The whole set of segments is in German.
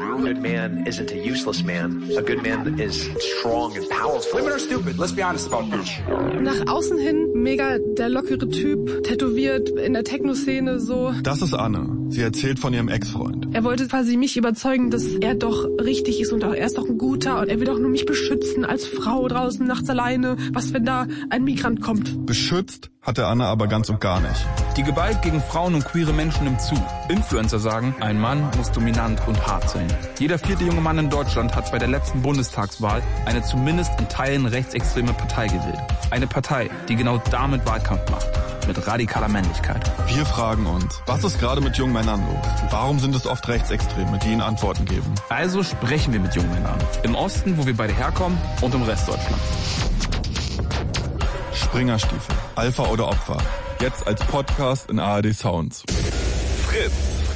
A good man isn't a useless man. A good man is strong and powerful. Women are stupid. Let's be honest about this. Nach außen hin mega der lockere Typ, tätowiert in der Techno-Szene so. Das ist Anne. Sie erzählt von ihrem Ex-Freund. Er wollte quasi mich überzeugen, dass er doch richtig ist und er ist doch ein guter und er will doch nur mich beschützen als Frau draußen nachts alleine. Was, wenn da ein Migrant kommt? Beschützt hat der Anne aber ganz und gar nicht. Die Gewalt gegen Frauen und queere Menschen nimmt zu. Influencer sagen, ein Mann muss dominant und hart sein. Jeder 4. junge Mann in Deutschland hat bei der letzten Bundestagswahl eine zumindest in Teilen rechtsextreme Partei gewählt. Eine Partei, die genau damit Wahlkampf macht. Mit radikaler Männlichkeit. Wir fragen uns, was ist gerade mit jungen Männern los? Warum sind es oft Rechtsextreme, die ihnen Antworten geben? Also sprechen wir mit jungen Männern. Im Osten, wo wir beide herkommen, und im Rest Deutschlands. Springerstiefel, Alpha oder Opfer. Jetzt als Podcast in ARD Sounds. Fritz.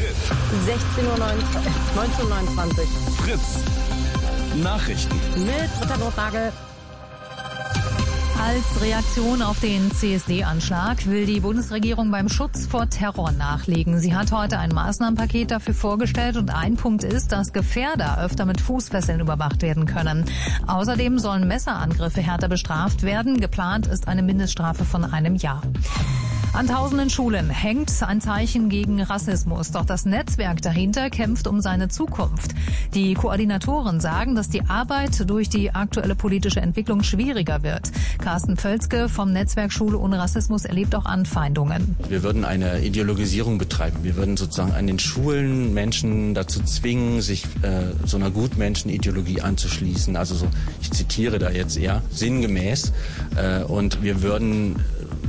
19:29. Fritz. Nachrichten. Mit Britta Notnagel. Als Reaktion auf den CSD-Anschlag will die Bundesregierung beim Schutz vor Terror nachlegen. Sie hat heute ein Maßnahmenpaket dafür vorgestellt und ein Punkt ist, dass Gefährder öfter mit Fußfesseln überwacht werden können. Außerdem sollen Messerangriffe härter bestraft werden. Geplant ist eine Mindeststrafe von 1 Jahr. An tausenden Schulen hängt ein Zeichen gegen Rassismus. Doch das Netzwerk dahinter kämpft um seine Zukunft. Die Koordinatoren sagen, dass die Arbeit durch die aktuelle politische Entwicklung schwieriger wird. Carsten Völzke vom Netzwerk Schule ohne Rassismus erlebt auch Anfeindungen. Wir würden eine Ideologisierung betreiben. Wir würden sozusagen an den Schulen Menschen dazu zwingen, sich so einer Gutmenschenideologie anzuschließen. Also so, ich zitiere da jetzt eher, sinngemäß. Und wir würden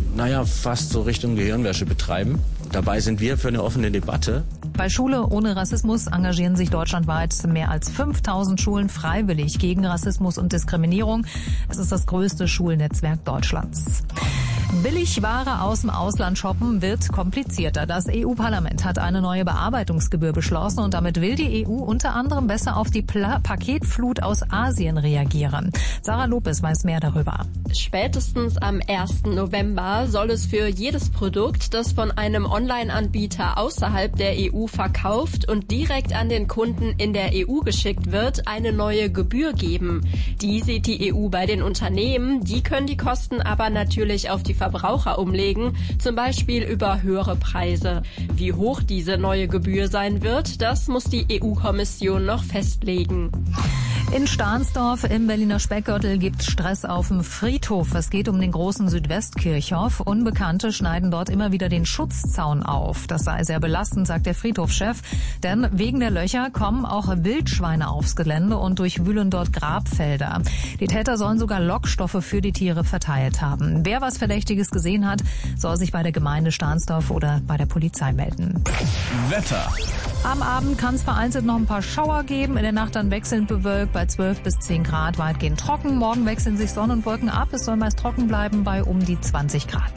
fast so Richtung Gehirnwäsche betreiben. Dabei sind wir für eine offene Debatte. Bei Schule ohne Rassismus engagieren sich deutschlandweit mehr als 5000 Schulen freiwillig gegen Rassismus und Diskriminierung. Es ist das größte Schulnetzwerk Deutschlands. Billigware aus dem Ausland shoppen wird komplizierter. Das EU-Parlament hat eine neue Bearbeitungsgebühr beschlossen und damit will die EU unter anderem besser auf die Paketflut aus Asien reagieren. Sarah Lopez weiß mehr darüber. Spätestens am 1. November soll es für jedes Produkt, das von einem Online-Anbieter außerhalb der EU verkauft und direkt an den Kunden in der EU geschickt wird, eine neue Gebühr geben. Die sieht die EU bei den Unternehmen, die können die Kosten aber natürlich auf die Verbraucher umlegen, zum Beispiel über höhere Preise. Wie hoch diese neue Gebühr sein wird, das muss die EU-Kommission noch festlegen. In Stahnsdorf im Berliner Speckgürtel gibt es Stress auf dem Friedhof. Es geht um den großen Südwestkirchhof. Unbekannte schneiden dort immer wieder den Schutzzaun auf. Das sei sehr belastend, sagt der Friedhofschef. Denn wegen der Löcher kommen auch Wildschweine aufs Gelände und durchwühlen dort Grabfelder. Die Täter sollen sogar Lockstoffe für die Tiere verteilt haben. Wer was Verdächtiges gesehen hat, soll sich bei der Gemeinde Stahnsdorf oder bei der Polizei melden. Wetter. Am Abend kann es vereinzelt noch ein paar Schauer geben. In der Nacht dann wechselnd bewölkt bei 12 bis 10 Grad, weitgehend trocken. Morgen wechseln sich Sonne und Wolken ab. Es soll meist trocken bleiben bei um die 20 Grad.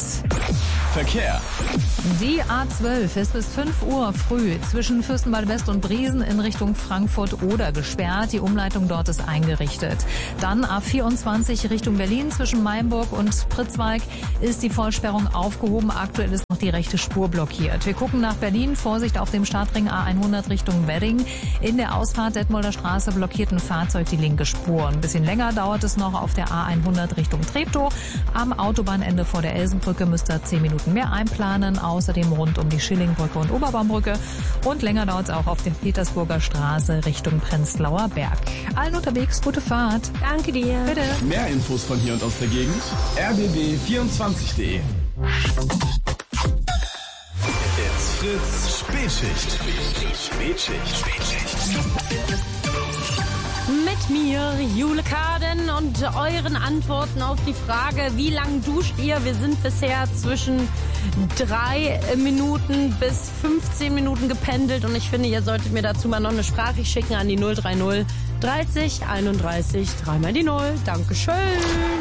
Verkehr. Die A12 ist bis 5 Uhr früh zwischen Fürstenwalde West und Briesen in Richtung Frankfurt-Oder gesperrt. Die Umleitung dort ist eingerichtet. Dann A24 Richtung Berlin zwischen Maimburg und Pritzwalk ist die Vollsperrung aufgehoben. Aktuell ist noch die rechte Spur blockiert. Wir gucken nach Berlin. Vorsicht auf dem Startring A100 Richtung Wedding. In der Ausfahrt Detmolder Straße blockiert ein Fahrzeug die linke Spur. Ein bisschen länger dauert es noch auf der A100 Richtung Treptow. Am Autobahnende vor der Elsenbrücke müsst ihr 10 Minuten mehr einplanen. Außerdem rund um die Schillingbrücke und Oberbaumbrücke. Und länger dauert es auch auf der Petersburger Straße Richtung Prenzlauer Berg. Allen unterwegs, gute Fahrt. Danke dir. Bitte. Mehr Infos von hier und aus der Gegend. rbb24.de. It's Fritz Spätschicht. Mit mir, Jule Kaden, und euren Antworten auf die Frage, wie lang duscht ihr? Wir sind bisher zwischen 3 Minuten bis 15 Minuten gependelt und ich finde, ihr solltet mir dazu mal noch eine Sprachricht schicken an die 030 30 31 3 mal die 0. Dankeschön.